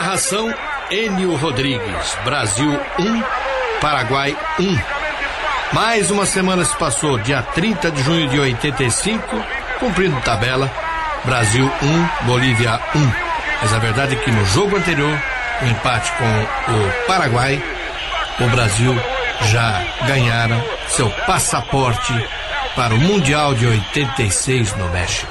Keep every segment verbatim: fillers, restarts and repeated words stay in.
Narração Enio Rodrigues. Brasil um, Paraguai um. Mais uma semana se passou, dia trinta de junho de oitenta e cinco, cumprindo tabela, Brasil um, Bolívia um. Mas a verdade é que no jogo anterior, o empate com o Paraguai, o Brasil já ganhara seu passaporte para o Mundial de oitenta e seis no México.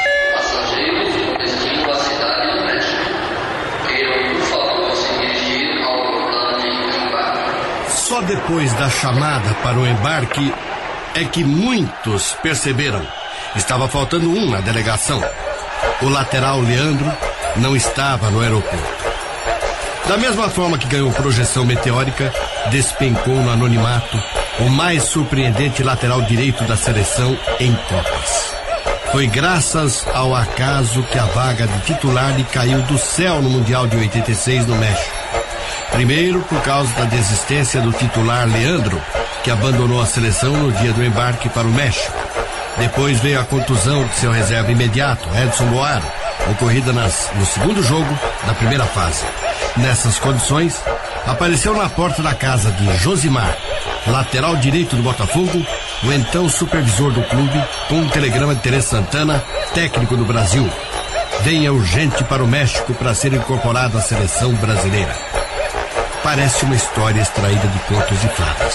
Só depois da chamada para o embarque é que muitos perceberam. Estava faltando um na delegação. O lateral Leandro não estava no aeroporto. Da mesma forma que ganhou projeção meteórica, despencou no anonimato o mais surpreendente lateral direito da seleção em Copas. Foi graças ao acaso que a vaga de titular lhe caiu do céu no Mundial de oitenta e seis no México. Primeiro, por causa da desistência do titular Leandro, que abandonou a seleção no dia do embarque para o México. Depois veio a contusão de seu reserva imediato, Edson Boaro, ocorrida nas, no segundo jogo da primeira fase. Nessas condições, apareceu na porta da casa de Josimar, lateral direito do Botafogo, o então supervisor do clube, com um telegrama de Teresa Santana, técnico do Brasil. Venha urgente para o México para ser incorporado à seleção brasileira. Parece uma história extraída de contos de fadas.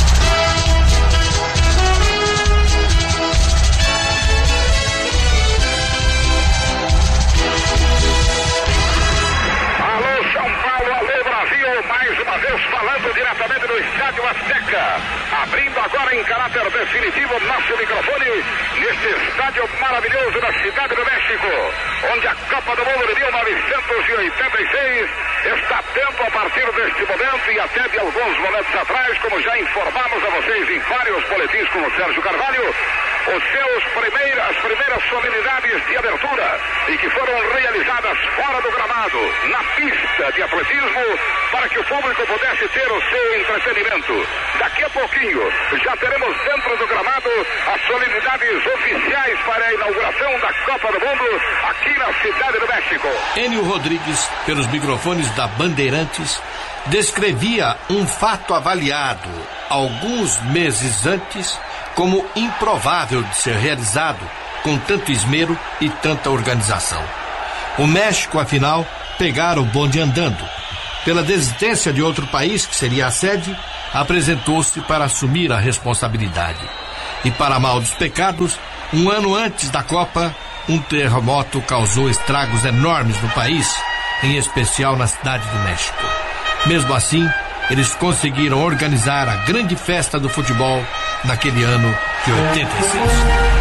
Mais uma vez falando diretamente do Estádio Azteca, abrindo agora em caráter definitivo nosso microfone neste estádio maravilhoso da cidade do México, onde a Copa do Mundo de mil novecentos e oitenta e seis está tendo a partir deste momento e até de alguns momentos atrás, como já informamos a vocês em vários boletins com o Sérgio Carvalho, os seus primeiras, as primeiras solenidades de abertura e que foram realizadas fora do gramado, na pista de atletismo, para que o público pudesse ter o seu entretenimento. Daqui a pouquinho já teremos dentro do gramado as solenidades oficiais para a inauguração da Copa do Mundo aqui na cidade do México. Enio Rodrigues, pelos microfones da Bandeirantes, descrevia um fato avaliado alguns meses antes como improvável de ser realizado com tanto esmero e tanta organização. O México, afinal, pegara o bonde andando. Pela desistência de outro país, que seria a sede, apresentou-se para assumir a responsabilidade. E para mal dos pecados, um ano antes da Copa, um terremoto causou estragos enormes no país, em especial na cidade do México. Mesmo assim, eles conseguiram organizar a grande festa do futebol naquele ano de oitenta e seis.